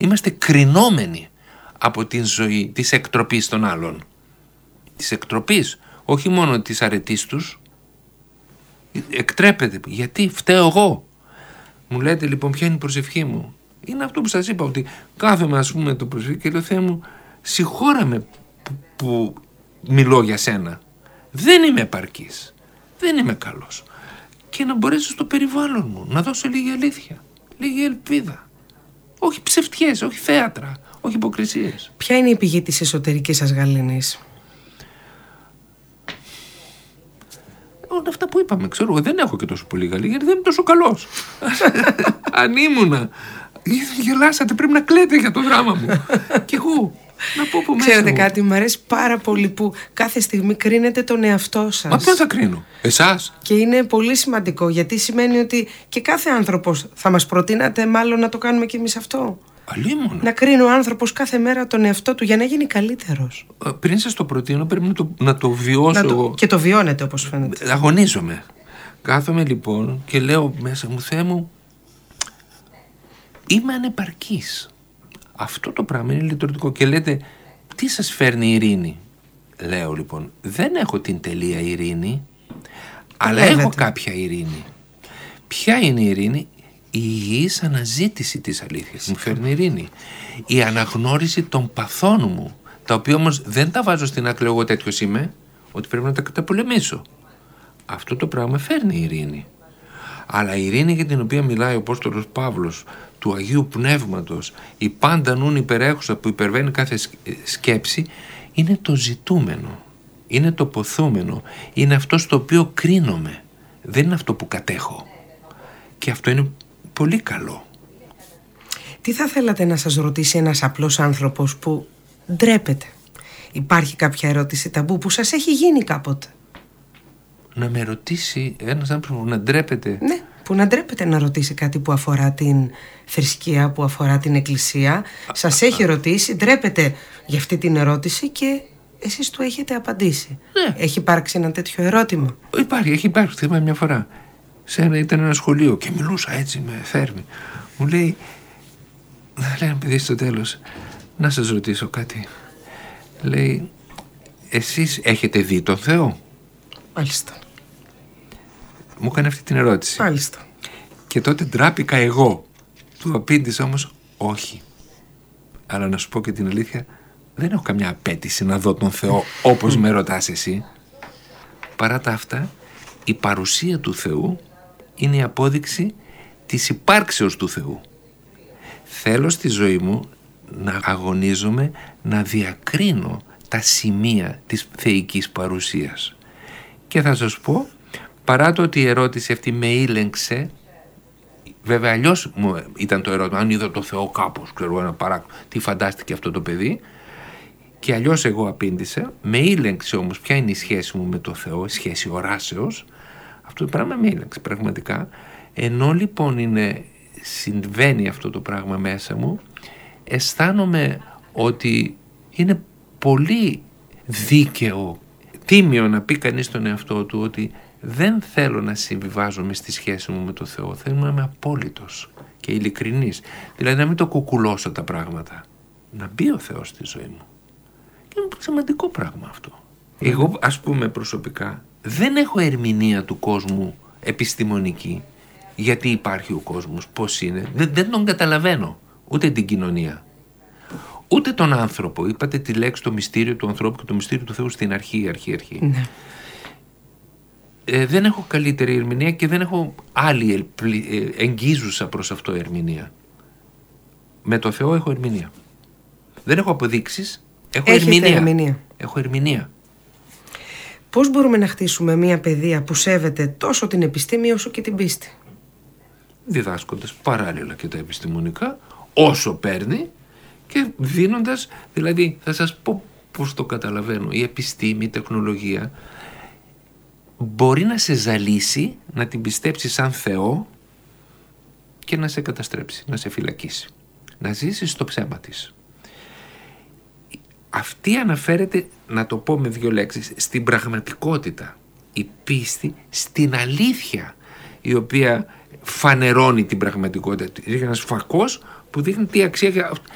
είμαστε κρινόμενοι από την ζωή της εκτροπής των άλλων. Της εκτροπής, όχι μόνο της αρετής τους. Εκτρέπεται. Γιατί φταίω εγώ. Μου λέτε λοιπόν ποια είναι η προσευχή μου. Είναι αυτό που σας είπα, ότι κάθομαι ας πούμε το προσευχή και λέω Θεέ μου, συγχώραμε που μιλώ για σένα. Δεν είμαι επαρκής. Δεν είμαι καλός. Και να μπορέσω στο περιβάλλον μου να δώσω λίγη αλήθεια, λίγη ελπίδα. Όχι ψευτιές, όχι θέατρα, όχι υποκρισίες. Ποια είναι η πηγή της εσωτερικής σας γαλήνης? Όλα αυτά που είπαμε, ξέρω εγώ, δεν έχω και τόσο πολύ γαλήνη γιατί δεν είμαι τόσο καλός. Αν ήμουνα, γελάσατε, πρέπει να κλαίτε για το δράμα μου. Κι εγώ. Να πω από μέσα Ξέρετε μου. κάτι, μου αρέσει πάρα πολύ που κάθε στιγμή κρίνετε τον εαυτό σας. Μα ποιον θα κρίνω, εσάς? Και είναι πολύ σημαντικό, γιατί σημαίνει ότι και κάθε άνθρωπος θα μας προτείνατε μάλλον να το κάνουμε κι εμείς αυτό. Αλίμονα. Να κρίνει ο άνθρωπος κάθε μέρα τον εαυτό του για να γίνει καλύτερος. Πριν σας το προτείνω πρέπει να το βιώσω εγώ. Και το βιώνετε όπως φαίνεται. Αγωνίζομαι. Κάθομαι λοιπόν και λέω μέσα μου, Θεέ μου, είμαι ανεπαρκής. Αυτό το πράγμα είναι λειτουργικό. Και λέτε, τι σας φέρνει η ειρήνη? Λέω λοιπόν, δεν έχω την τελεία ειρήνη, αλλά έχω κάποια ειρήνη. Ποια είναι η ειρήνη? Η υγιής αναζήτηση της αλήθειας μου φέρνει ειρήνη. Η αναγνώριση των παθών μου, τα οποία όμως δεν τα βάζω στην άκρη, εγώ τέτοιος είμαι, ότι πρέπει να τα καταπολεμήσω. Αυτό το πράγμα φέρνει ειρήνη. Αλλά η ειρήνη για την οποία μιλάει ο Απόστολος Παύλος, του Αγίου Πνεύματος, η πάντα νουν υπερέχουσα που υπερβαίνει κάθε σκέψη, είναι το ζητούμενο, είναι το ποθούμενο, είναι αυτό στο οποίο κρίνομαι, δεν είναι αυτό που κατέχω. Και αυτό είναι πολύ καλό. Τι θα θέλατε να σας ρωτήσει ένας απλός άνθρωπος που ντρέπεται? Υπάρχει κάποια ερώτηση ταμπού που σας έχει γίνει κάποτε? Να με ρωτήσει ένας άνθρωπος να ντρέπεται? Ναι, που να ντρέπεται να ρωτήσει κάτι που αφορά την θρησκεία, που αφορά την εκκλησία. Σας έχει ρωτήσει, ντρέπεται για αυτή την ερώτηση και εσείς του έχετε απαντήσει. Ναι. Έχει υπάρξει ένα τέτοιο ερώτημα? Έχει υπάρξει. Θυμάμαι μια φορά. Ήταν ένα σχολείο και μιλούσα έτσι με θέρμη. Μου λέει ένα παιδί στο τέλος, να σας ρωτήσω κάτι. Λέει, εσείς έχετε δει τον Θεό? Μάλιστα. Μου έκανε αυτή την ερώτηση. Μάλιστα. Και τότε ντράπηκα εγώ. Του απήντησα όμως όχι. Αλλά να σου πω και την αλήθεια, δεν έχω καμιά απέτηση να δω τον Θεό όπως με ρωτάς εσύ. Παρά τα αυτά, η παρουσία του Θεού είναι η απόδειξη της υπάρξεως του Θεού. Θέλω στη ζωή μου να αγωνίζομαι, να διακρίνω τα σημεία της θεϊκής παρουσίας. Και θα σας πω, παρά το ότι η ερώτηση αυτή με ήλεγξε, βέβαια αλλιώς μου ήταν το ερώτημα, αν είδα το Θεό κάπως, ξέρω ένα παράκονο, τι φαντάστηκε αυτό το παιδί, και αλλιώς εγώ απήντησα, με ήλεγξε όμως ποια είναι η σχέση μου με το Θεό, η σχέση οράσεως. Αυτό το πράγμα με ήλεγξε πραγματικά. Ενώ λοιπόν συμβαίνει αυτό το πράγμα μέσα μου, αισθάνομαι ότι είναι πολύ δίκαιο, τίμιο να πει κανείς στον εαυτό του ότι δεν θέλω να συμβιβάζομαι στη σχέση μου με το Θεό. Θέλω να είμαι απόλυτος και ειλικρινής. Δηλαδή να μην το κουκουλώσω τα πράγματα. Να μπει ο Θεός στη ζωή μου. Και είναι σημαντικό πράγμα αυτό. Εγώ ας πούμε προσωπικά δεν έχω ερμηνεία του κόσμου επιστημονική. Γιατί υπάρχει ο κόσμος, πώς είναι. Δεν τον καταλαβαίνω. Ούτε την κοινωνία. Ούτε τον άνθρωπο. Είπατε τη λέξη το μυστήριο του ανθρώπου και το μυστήριο του Θεού στην αρχή. Ναι. Δεν έχω καλύτερη ερμηνεία και δεν έχω άλλη εγγίζουσα προς αυτό ερμηνεία. Με το Θεό έχω ερμηνεία. Δεν έχω αποδείξεις. Έχω ερμηνεία. Πώς μπορούμε να χτίσουμε μια παιδεία που σέβεται τόσο την επιστήμη όσο και την πίστη? Διδάσκοντας παράλληλα και τα επιστημονικά όσο παίρνει και δίνοντας, δηλαδή θα σας πω πώς το καταλαβαίνω. Η επιστήμη, η τεχνολογία μπορεί να σε ζαλίσει, να την πιστέψει σαν Θεό και να σε καταστρέψει, να σε φυλακίσει, να ζήσεις στο ψέμα της. Αυτή αναφέρεται, να το πω με δύο λέξεις, στην πραγματικότητα. Η πίστη στην αλήθεια, η οποία φανερώνει την πραγματικότητα. Είναι ένας φακός που δείχνει τι αξία.